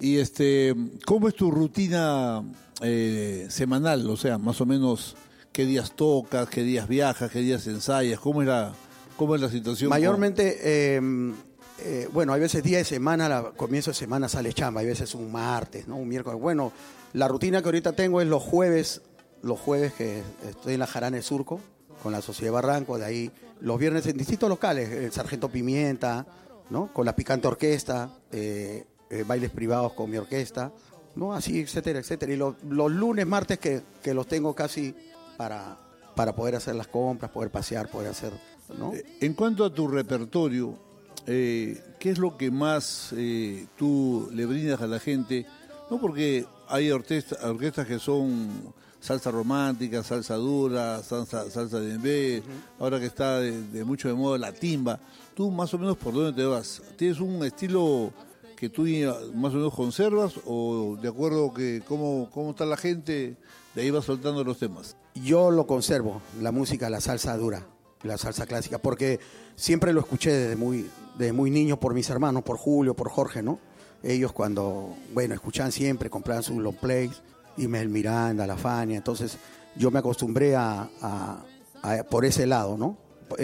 Y ¿cómo es tu rutina semanal? O sea, más o menos, ¿qué días tocas, qué días viajas, qué días ensayas? ¿Cómo es la situación? Mayormente, bueno, hay veces día de semana, comienzo de semana sale chamba, hay veces un martes, ¿no? Un miércoles. Bueno, la rutina que ahorita tengo es los jueves que estoy en la Jarana del Surco, con la Sociedad Barranco, de ahí los viernes en distintos locales, el Sargento Pimienta, ¿no? Con la Picante Orquesta, bailes privados con mi orquesta, ¿no? Así, etcétera, etcétera. Y los lunes, martes que los tengo casi para poder hacer las compras, poder pasear, poder hacer, ¿no? En cuanto a tu repertorio, ¿qué es lo que más tú le brindas a la gente? No, porque hay orquestas que son salsa romántica, salsa dura, salsa de dembow, ahora que está de mucho de moda la timba. ¿Tú más o menos por dónde te vas? ¿Tienes un estilo que tú más o menos conservas o de acuerdo que cómo está la gente, de ahí vas soltando los temas? Yo lo conservo, la música, la salsa dura, la salsa clásica, porque siempre lo escuché desde muy niño por mis hermanos, por Julio, por Jorge, ¿no? Ellos cuando, bueno, escuchaban siempre, compraban sus long plays, Ismael Miranda, La Fania, entonces yo me acostumbré a por ese lado, ¿no?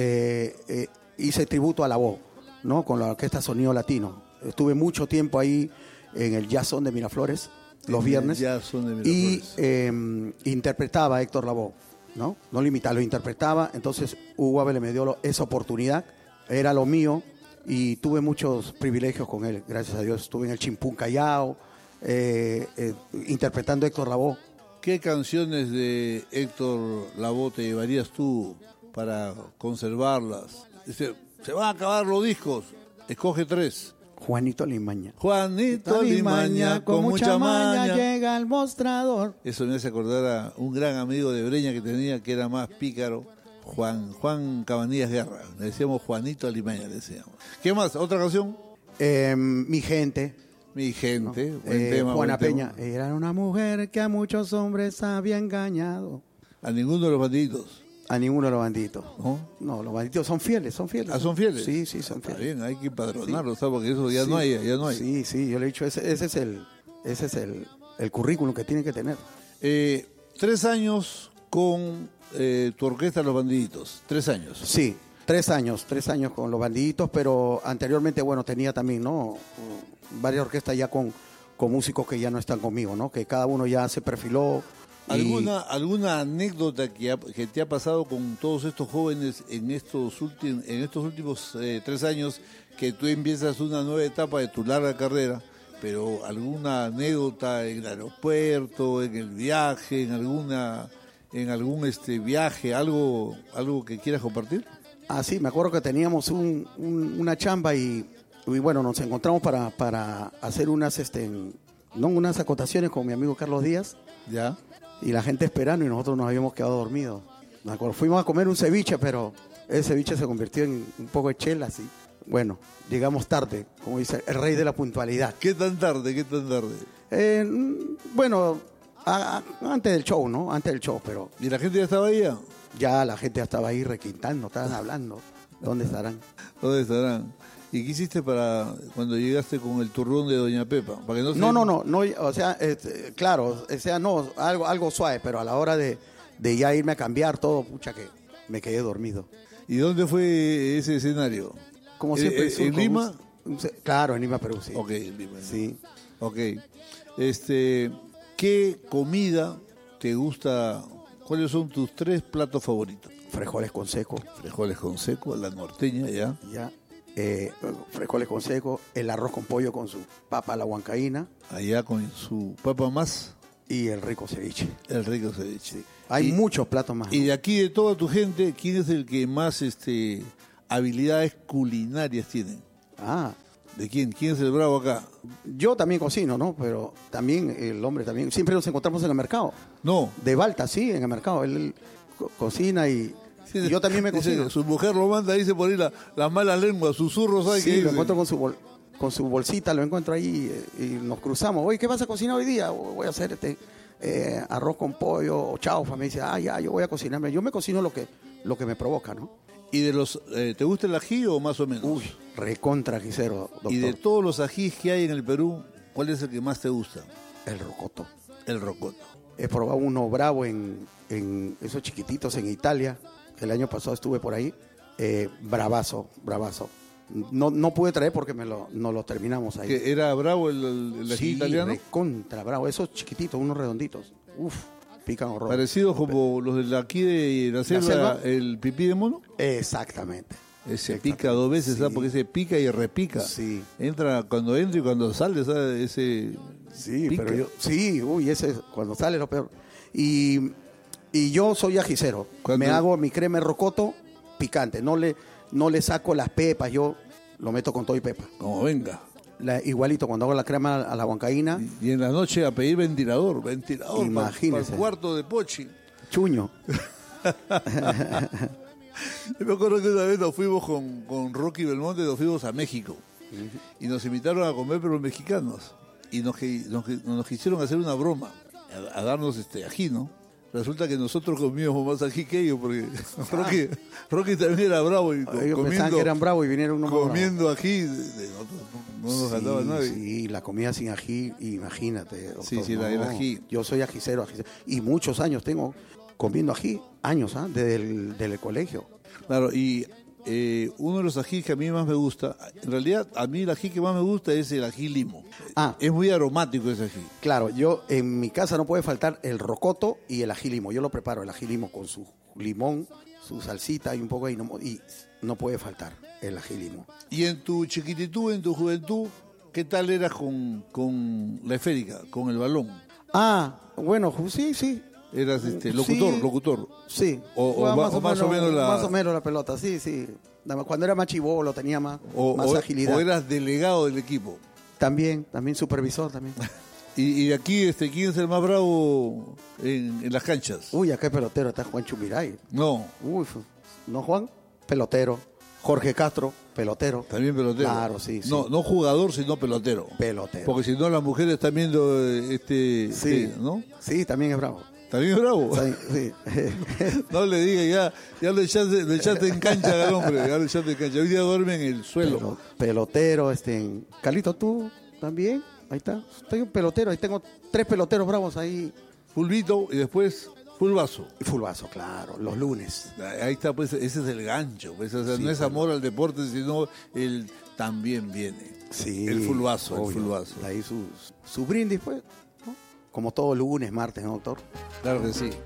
Hice tributo a la voz, ¿no? Con la orquesta Sonido Latino. Estuve mucho tiempo ahí en el Jazz Son de Miraflores, los viernes, y interpretaba a Héctor Lavoe, ¿no? No lo imitaba, lo interpretaba, entonces Hugo Abel me dio esa oportunidad, era lo mío, y tuve muchos privilegios con él, gracias a Dios. Estuve en el Chimpún Callao, interpretando a Héctor Lavoe. ¿Qué canciones de Héctor Lavoe te llevarías tú para conservarlas? Dice, se van a acabar los discos, escoge 3. Juanito Limaña. Juanito Limaña, con mucha maña, llega al mostrador. Eso me hace acordar a un gran amigo de Breña que tenía, que era más pícaro, Juan Cabanillas Guerra. Le decíamos Juanito Limaña, le decíamos. ¿Qué más? ¿Otra canción? Mi gente. Mi gente, ¿no? Buen tema. Juana buen Peña. tema. Era una mujer que a muchos hombres había engañado. A ninguno de los bandidos. A ninguno de los banditos. ¿No? No, los banditos son fieles, son fieles. ¿Ah, son fieles? Sí, sí, son Está fieles. bien, hay que empadronarlos, ¿sabes? Porque eso ya Sí. no hay. Sí, sí, yo le he dicho, ese es el currículum que tienen que tener. 3 años con tu orquesta Los Bandiditos. 3 años. Sí, 3 años con los bandiditos, pero anteriormente, bueno, tenía también, ¿no? Varias orquestas ya con músicos que ya no están conmigo, ¿no? Que cada uno ya se perfiló. ¿Alguna anécdota que te ha pasado con todos estos jóvenes en estos últimos 3 años, que tú empiezas una nueva etapa de tu larga carrera, pero alguna anécdota en el aeropuerto, en el viaje, en algún viaje, algo que quieras compartir? Ah, sí, me acuerdo que teníamos una chamba y bueno, nos encontramos para hacer unas acotaciones con mi amigo Carlos Díaz. Ya. Y la gente esperando y nosotros nos habíamos quedado dormidos. Me acuerdo, fuimos a comer un ceviche, pero ese ceviche se convirtió en un poco de chela, así. Bueno, llegamos tarde, como dice el rey de la puntualidad. ¿Qué tan tarde? Bueno, antes del show, ¿no? Antes del show, pero ¿Y la gente ya estaba ahí? ya la gente ya estaba ahí requintando, estaban hablando. ¿Dónde estarán? ¿Dónde estarán? ¿Y qué hiciste para cuando llegaste con el turrón de Doña Pepa? Para que No, o sea, claro, o sea, no, algo suave, pero a la hora de ya irme a cambiar todo, pucha, que me quedé dormido. ¿Y dónde fue ese escenario? Como siempre. ¿En Lima? Claro, en Lima, Perú, sí. Ok, en Lima. Sí. Ok. ¿Qué comida te gusta? ¿Cuáles son tus 3 platos favoritos? Frijoles con seco. Frijoles con seco, la norteña, ¿ya? Ya. Frijoles con seco, el arroz con pollo con su papa a la huancaína. Allá con su papa más. Y el rico ceviche. El rico ceviche. Sí. Hay muchos platos más. Y de aquí, de toda tu gente, ¿quién es el que más habilidades culinarias tiene? ¿De quién? ¿Quién es el bravo acá? Yo también cocino, ¿no? Pero también el hombre también. Siempre nos encontramos en el mercado. No. De Balta, sí, en el mercado. Él cocina y yo también me cocino. Su mujer lo manda, dice por ahí la mala lengua, susurros. ¿Sabes Sí, qué lo dice? encuentro con su bolsita, lo encuentro ahí y nos cruzamos. Oye, ¿qué vas a cocinar hoy día? Voy a hacer arroz con pollo o chaufa. Me dice, ya, yo voy a cocinarme. Yo me cocino lo que me provoca, ¿no? ¿Y de los, te gusta el ají o más o menos? Uy, recontra ajicero, doctor. Y de todos los ajís que hay en el Perú, ¿Cuál es el que más te gusta? El rocoto. El rocoto. He probado uno bravo en esos chiquititos en Italia. El año pasado estuve por ahí. Bravazo. No pude traer porque no lo terminamos ahí. ¿Que era bravo el ají italiano? Contra bravo. Esos chiquititos, unos redonditos. Uf, pican horror. Parecidos como los de aquí de la selva, el pipí de mono. Exactamente. Ese pica dos veces, Sí. ¿sabes? Porque ese pica y repica. Sí. Entra cuando entra y cuando sale, ¿sabes? Ese Sí, pica. pero ese cuando sale lo peor. Y yo soy ajicero. ¿Cuándo? Me hago mi crema de rocoto picante. No le saco las pepas, yo lo meto con todo y pepa. Como venga. Igualito cuando hago la crema a la huancaína, Y en la noche a pedir ventilador. Imagínese. Para el cuarto de Pochi. chuño. Yo me acuerdo que una vez nos fuimos con Rocky Belmonte, nos fuimos a México. Y nos invitaron a comer, pero mexicanos. Y nos quisieron hacer una broma, a darnos ají, ¿no? Resulta que nosotros comíamos más ají que ellos, porque Rocky también era bravo. Y Ellos pensaban que eran bravos y vinieron unos más comiendo ají, nosotros no nos ganaba nadie. Sí, la comida sin ají, imagínate. Doctor, Sí, el ají. Yo soy ajicero. Y muchos años tengo comiendo ají, años, desde el colegio. Claro, y uno de los ají que a mí más me gusta, en realidad a mí el ají que más me gusta es el ají limo. Es muy aromático ese ají. Claro, yo en mi casa no puede faltar el rocoto y el ají limo. Yo lo preparo, el ají limo con su limón, su salsita y un poco ahí, y no puede faltar el ají limo. Y en tu chiquititud, en tu juventud, ¿qué tal eras con la esférica, con el balón? Bueno, sí. Eras Sí. locutor. Sí. O más o menos Más o menos la pelota, sí. Cuando era más chibolo tenía más agilidad. O eras delegado del equipo. También supervisor también. Y de aquí, ¿quién es el más bravo en las canchas? Uy, acá hay pelotero, está Juan Chumiray. No, ¿No, Juan? Pelotero. Jorge Castro, pelotero. también pelotero. Claro, sí. No jugador, sino pelotero. Pelotero. Porque si no, las mujeres están viendo Sí. ¿no? Sí, también es bravo. También es bravo. Sí. No le diga, ya lo echaste en cancha al hombre, ya lo echaste en cancha. Hoy día duerme en el suelo. Pelotero, Carlito, tú también, ahí está. Estoy un pelotero, ahí tengo 3 peloteros bravos ahí. Fulvito y después Fulvazo. Y Fulvazo, claro, los lunes. Ahí está, pues, ese es el gancho. Pues, o sea, Sí, no es claro. amor al deporte, sino él también viene. Sí. El Fulvazo, obvio. el Fulvazo. Ahí su brindis, pues, ¿no? Como todo lunes, martes, ¿no, doctor? Claro que sí.